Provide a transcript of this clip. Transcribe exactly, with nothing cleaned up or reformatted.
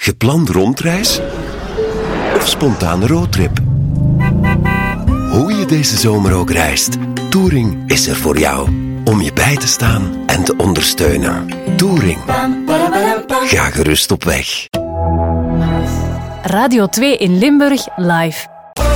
Gepland rondreis of spontane roadtrip? Hoe je deze zomer ook reist, Touring is er voor jou. Om je bij te staan en te ondersteunen. Touring. Ga gerust op weg. Radio twee in Limburg live.